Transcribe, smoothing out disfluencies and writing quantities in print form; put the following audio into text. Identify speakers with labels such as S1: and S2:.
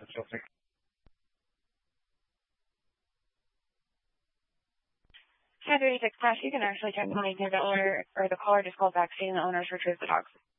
S1: Hi, 36 Crash. You can actually check the money here. The owner or the caller just called back saying the owners retrieved the dogs.